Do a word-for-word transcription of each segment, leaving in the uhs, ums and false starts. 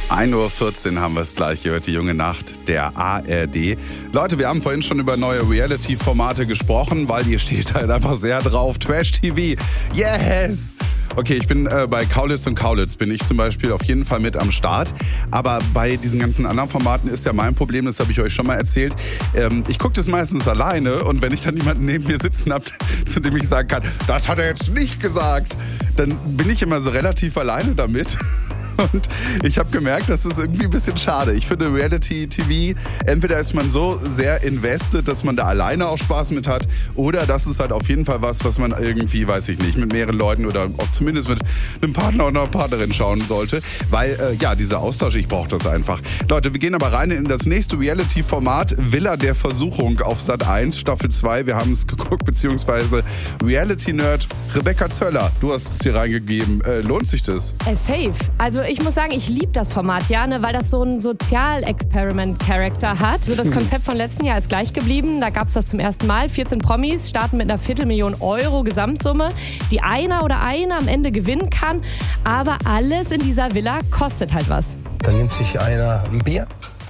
ein Uhr vierzehn haben wir es gleich gehört, die junge Nacht der A R D. Leute, wir haben vorhin schon über neue Reality-Formate gesprochen, weil ihr steht halt einfach sehr drauf. Trash-T V, yes! Okay, ich bin äh, bei Kaulitz und Kaulitz, bin ich zum Beispiel auf jeden Fall mit am Start. Aber bei diesen ganzen anderen Formaten ist ja mein Problem, das habe ich euch schon mal erzählt. Ähm, ich gucke das meistens alleine und wenn ich dann jemanden neben mir sitzen habe, zu dem ich sagen kann, das hat er jetzt nicht gesagt, dann bin ich immer so relativ alleine damit. Und ich habe gemerkt, das ist irgendwie ein bisschen schade. Ich finde Reality-T V, entweder ist man so sehr invested, dass man da alleine auch Spaß mit hat, oder das ist halt auf jeden Fall was, was man irgendwie, weiß ich nicht, mit mehreren Leuten oder auch zumindest mit einem Partner oder einer Partnerin schauen sollte. Weil, äh, ja, dieser Austausch, ich brauche das einfach. Leute, wir gehen aber rein in das nächste Reality-Format, Villa der Versuchung auf Sat eins, Staffel zwei. Wir haben es geguckt, beziehungsweise Reality-Nerd Rebecca Zöller, du hast es hier reingegeben. Äh, lohnt sich das? Äh, safe. Also ich muss sagen, ich liebe das Format, ja, ne, weil das so einen Sozialexperiment-Charakter hat. So das Konzept von letzten Jahr ist gleich geblieben. Da gab es das zum ersten Mal. vierzehn Promis starten mit einer Viertelmillion Euro Gesamtsumme, die einer oder eine am Ende gewinnen kann. Aber alles in dieser Villa kostet halt was. Dann nimmt sich einer ein Bier,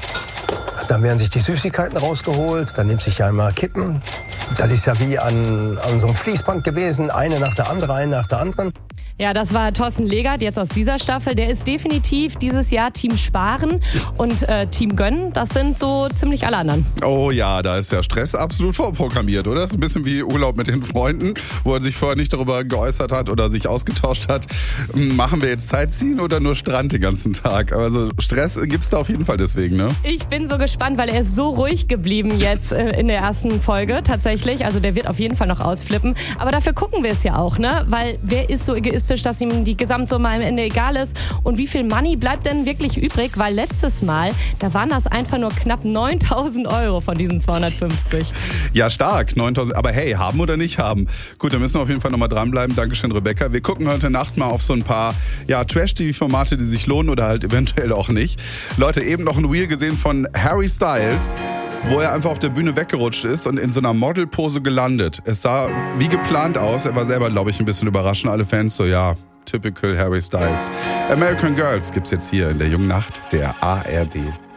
dann werden sich die Süßigkeiten rausgeholt, dann nimmt sich einmal Kippen. Das ist ja wie an, an so einem Fließband gewesen, eine nach der anderen, eine nach der anderen. Ja, das war Thorsten Legert, jetzt aus dieser Staffel. Der ist definitiv dieses Jahr Team Sparen und äh, Team Gönnen. Das sind so ziemlich alle anderen. Oh ja, da ist ja Stress absolut vorprogrammiert, oder? Das ist ein bisschen wie Urlaub mit den Freunden, wo er sich vorher nicht darüber geäußert hat oder sich ausgetauscht hat. Machen wir jetzt Sightseeing oder nur Strand den ganzen Tag? Also Stress gibt's da auf jeden Fall deswegen, ne? Ich bin so gespannt, weil er ist so ruhig geblieben jetzt äh, in der ersten Folge tatsächlich. Also der wird auf jeden Fall noch ausflippen. Aber dafür gucken wir es ja auch, ne? Weil wer ist so egoistisch, dass ihm die Gesamtsumme am Ende egal ist? Und wie viel Money bleibt denn wirklich übrig? Weil letztes Mal, da waren das einfach nur knapp neuntausend Euro von diesen zweihundertfünfzig. Ja, stark, neuntausend. Aber hey, haben oder nicht haben? Gut, da müssen wir auf jeden Fall nochmal dranbleiben. Dankeschön, Rebecca. Wir gucken heute Nacht mal auf so ein paar ja, Trash-T V-Formate, die sich lohnen oder halt eventuell auch nicht. Leute, eben noch ein Reel gesehen von Harry Styles, wo er einfach auf der Bühne weggerutscht ist und in so einer Modelpose gelandet. Es sah wie geplant aus. Er war selber, glaube ich, ein bisschen überrascht. Alle Fans so, ja, typical Harry Styles. American Girls gibt's jetzt hier in der jungen Nacht der A R D.